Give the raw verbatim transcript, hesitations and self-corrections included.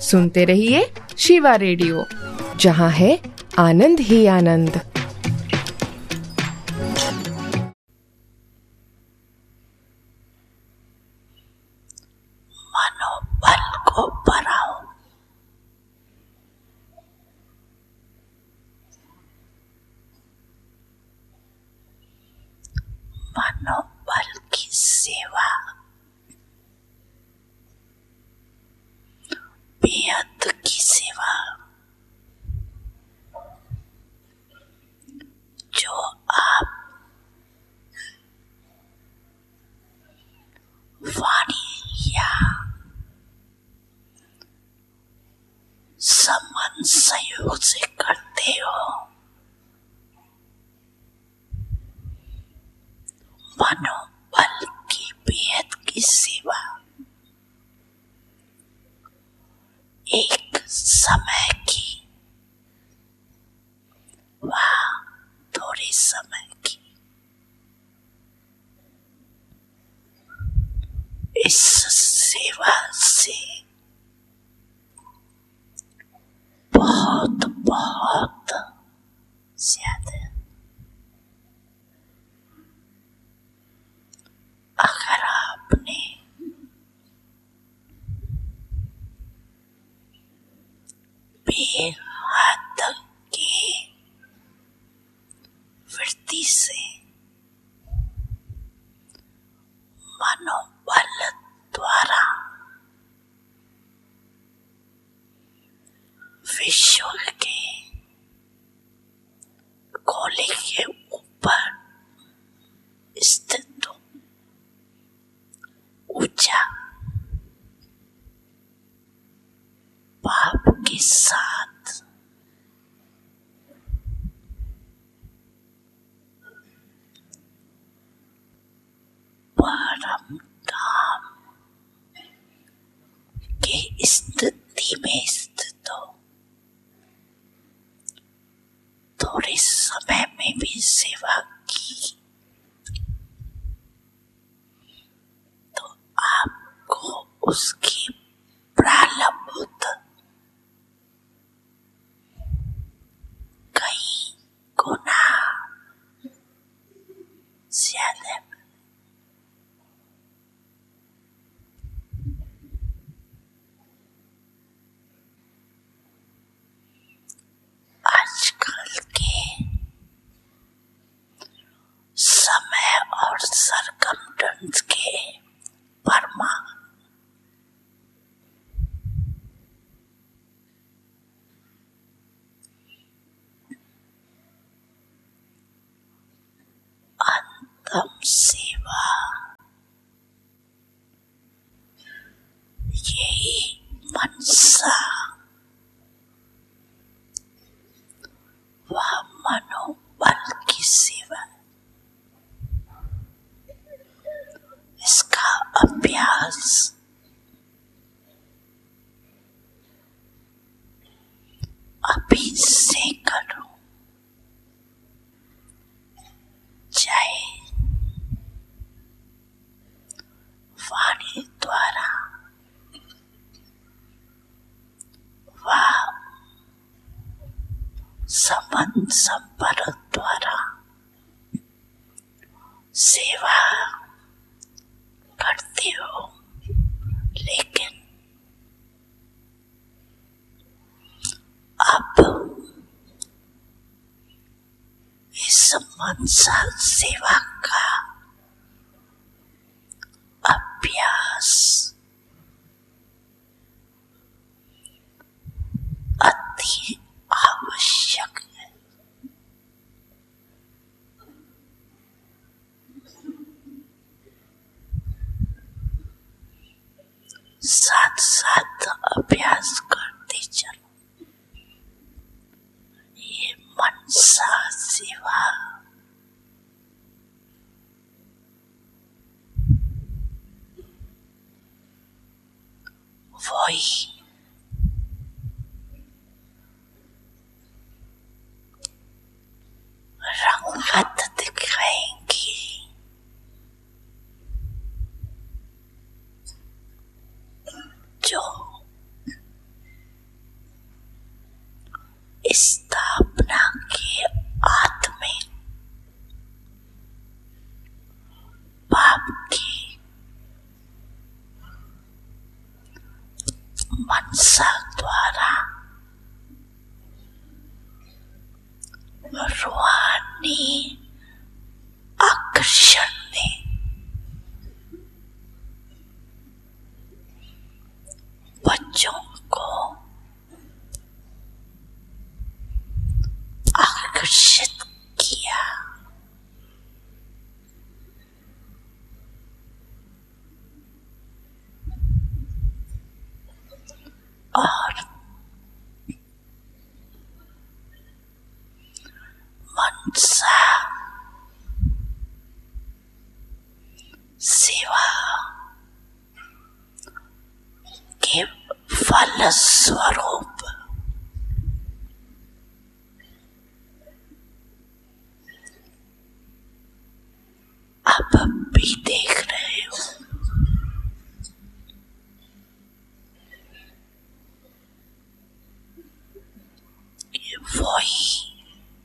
सुनते रहिए शिवा रेडियो, जहाँ है आनंद ही आनंद। मनोबल को बढ़ाओ। मनोबल की सेवा बेहद की सेवा, जो आप वाणी या समन संयोग से करते हो। मनोबल की बेहद की सेवा एक समय की व थोड़े समय की, इस सेवा से बहुत बहुत ज्यादा अगर आपने बेहद की वृत्ति से मनोबल द्वारा विश्व के गोले के ऊपर स्थित ऊंचा पाप के साथ परम धाम के स्थिति में स्थित हो, थोड़े समय में भी सेवा की तो आपको उसकी प्रारब्ध कई गुना ज्यादा। आजकल के समय और सरकमस्टेंस के परमा अंतम सेवा यही मनसा व मनोबल की सेवा, इसका अभ्यास अभी से करो, चाहे वाणी द्वारा व संबंध संपर्क द्वारा सेवा करते हो, लेकिन अब इस मनसा सेवा का अभ्यास अति आवश्यक है। साथ साथ अभ्यास करते चलो। ये मनसा सेवा वही रंगत दिखाएंगी जो मनसा द्वारा रूहानी आकर्षण में बच्चों को आकर्षित किया। और मनसा सेवा के फलस्वरूप